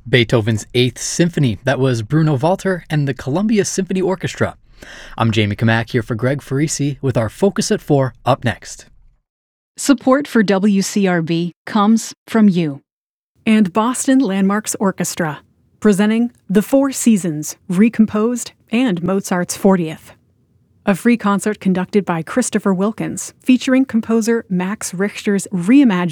Beethoven's Eighth Symphony. That was Bruno Walter and the Columbia Symphony Orchestra. I'm Jamie Kamak here for Greg Farisi with our Focus at 4 up next. Support for WCRB comes from you. And Boston Landmarks Orchestra, presenting The Four Seasons, Recomposed, and Mozart's 40th. A free concert conducted by Christopher Wilkins, featuring composer Max Richter's reimagined